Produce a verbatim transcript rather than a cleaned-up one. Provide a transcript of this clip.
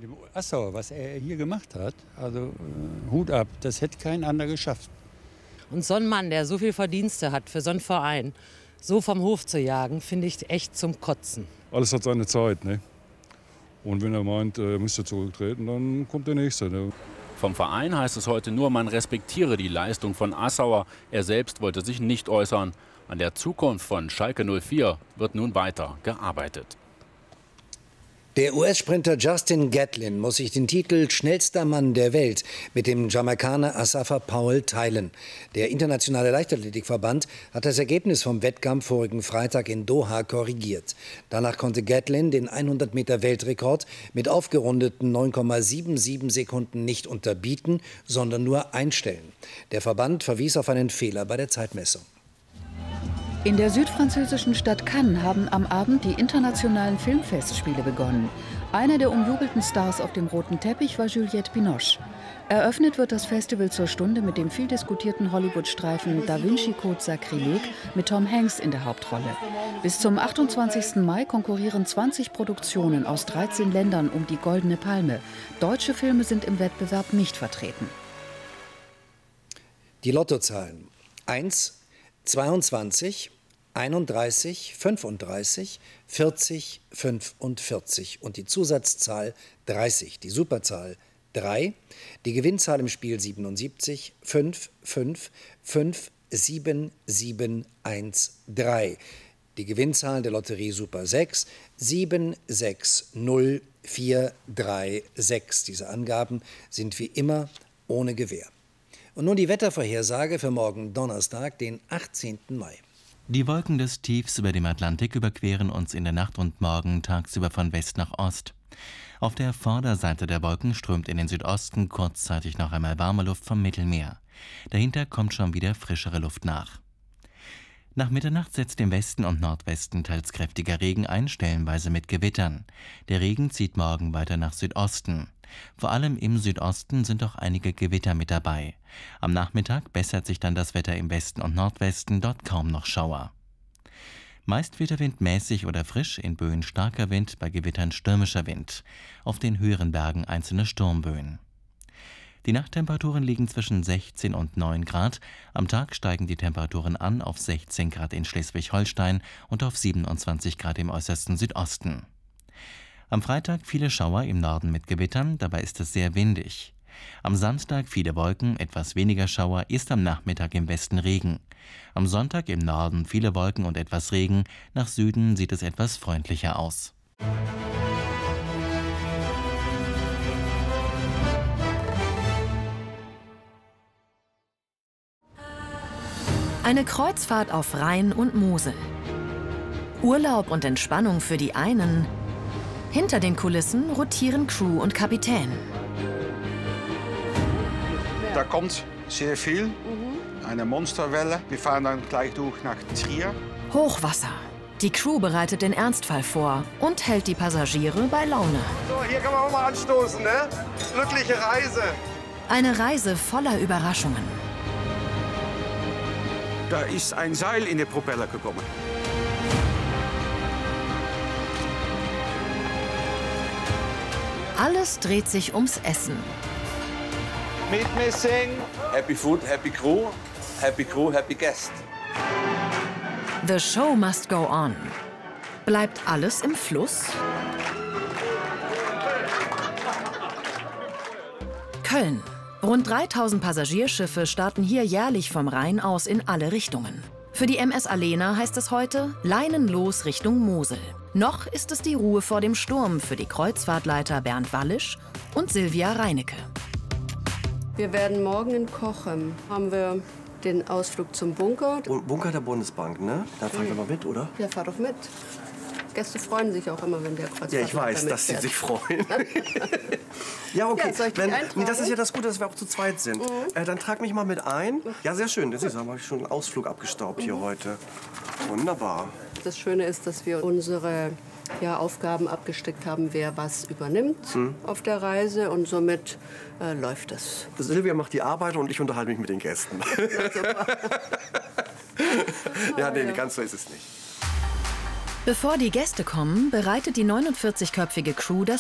Mit dem Assauer, was er hier gemacht hat, also äh, Hut ab, das hätte kein anderer geschafft. Und so ein Mann, der so viel Verdienste hat für so einen Verein, so vom Hof zu jagen, finde ich echt zum Kotzen. Alles hat seine Zeit, ne? Und wenn er meint, er müsste zurücktreten, dann kommt der Nächste. Ne? Vom Verein heißt es heute nur, man respektiere die Leistung von Assauer. Er selbst wollte sich nicht äußern. An der Zukunft von Schalke null vier wird nun weiter gearbeitet. Der U S-Sprinter Justin Gatlin muss sich den Titel schnellster Mann der Welt mit dem Jamaikaner Asafa Powell teilen. Der internationale Leichtathletikverband hat das Ergebnis vom Wettkampf vorigen Freitag in Doha korrigiert. Danach konnte Gatlin den hundert Meter Weltrekord mit aufgerundeten neun Komma siebenundsiebzig Sekunden nicht unterbieten, sondern nur einstellen. Der Verband verwies auf einen Fehler bei der Zeitmessung. In der südfranzösischen Stadt Cannes haben am Abend die internationalen Filmfestspiele begonnen. Einer der umjubelten Stars auf dem roten Teppich war Juliette Binoche. Eröffnet wird das Festival zur Stunde mit dem viel diskutierten Hollywood-Streifen Da Vinci Code Sacrilege mit Tom Hanks in der Hauptrolle. Bis zum achtundzwanzigsten Mai konkurrieren zwanzig Produktionen aus dreizehn Ländern um die Goldene Palme. Deutsche Filme sind im Wettbewerb nicht vertreten. Die Lottozahlen: eins, zweiundzwanzig, einunddreißig, fünfunddreißig, vierzig, fünfundvierzig und die Zusatzzahl dreißig, die Superzahl drei, die Gewinnzahl im Spiel siebenundsiebzig, fünf, fünf, fünf, sieben, sieben, eins, drei. Die Gewinnzahl der Lotterie Super sechs, sieben, sechs, null, vier, drei, sechs. Diese Angaben sind wie immer ohne Gewähr. Und nun die Wettervorhersage für morgen Donnerstag, den achtzehnten Mai. Die Wolken des Tiefs über dem Atlantik überqueren uns in der Nacht und morgen tagsüber von West nach Ost. Auf der Vorderseite der Wolken strömt in den Südosten kurzzeitig noch einmal warme Luft vom Mittelmeer. Dahinter kommt schon wieder frischere Luft nach. Nach Mitternacht setzt im Westen und Nordwesten teils kräftiger Regen ein, stellenweise mit Gewittern. Der Regen zieht morgen weiter nach Südosten. Vor allem im Südosten sind auch einige Gewitter mit dabei. Am Nachmittag bessert sich dann das Wetter im Westen und Nordwesten, dort kaum noch Schauer. Meist weht der Wind mäßig oder frisch, in Böen starker Wind, bei Gewittern stürmischer Wind. Auf den höheren Bergen einzelne Sturmböen. Die Nachttemperaturen liegen zwischen sechzehn und neun Grad. Am Tag steigen die Temperaturen an auf sechzehn Grad in Schleswig-Holstein und auf siebenundzwanzig Grad im äußersten Südosten. Am Freitag viele Schauer im Norden mit Gewittern, dabei ist es sehr windig. Am Samstag viele Wolken, etwas weniger Schauer, erst am Nachmittag im Westen Regen. Am Sonntag im Norden viele Wolken und etwas Regen, nach Süden sieht es etwas freundlicher aus. Eine Kreuzfahrt auf Rhein und Mosel. Urlaub und Entspannung für die einen. Hinter den Kulissen rotieren Crew und Kapitän. Da kommt sehr viel, eine Monsterwelle. Wir fahren dann gleich durch nach Trier. Hochwasser. Die Crew bereitet den Ernstfall vor und hält die Passagiere bei Laune. So, hier kann man auch mal anstoßen, ne? Glückliche Reise. Eine Reise voller Überraschungen. Da ist ein Seil in den Propeller gekommen. Alles dreht sich ums Essen. Meat missing. Happy food, happy crew. Happy crew, happy guest. The show must go on. Bleibt alles im Fluss? Köln. Rund dreitausend Passagierschiffe starten hier jährlich vom Rhein aus in alle Richtungen. Für die M S Alena heißt es heute leinenlos Richtung Mosel. Noch ist es die Ruhe vor dem Sturm für die Kreuzfahrtleiter Bernd Wallisch und Silvia Reinecke. Wir werden morgen in Cochem, haben wir den Ausflug zum Bunker. Bunker der Bundesbank, ne? Da fahren wir mal mit, oder? Ja, fahr doch mit. Gäste freuen sich auch immer, wenn der Kreuzfahrtleiter Ja, ich weiß, dass sie sich freuen. Ja, okay. Ja, soll ich dich wenn, eintragen? das ist ja das Gute, dass wir auch zu zweit sind. Mhm. Äh, dann trag mich mal mit ein. Ja, sehr schön. Das ist, habe ich schon einen Ausflug abgestaubt mhm. hier heute. Wunderbar. Das Schöne ist, dass wir unsere ja, Aufgaben abgesteckt haben, wer was übernimmt mhm. auf der Reise. Und somit äh, läuft es. Silvia macht die Arbeit und ich unterhalte mich mit den Gästen. Ja, nee, ganz so ist es nicht. Bevor die Gäste kommen, bereitet die neunundvierzigköpfige Crew das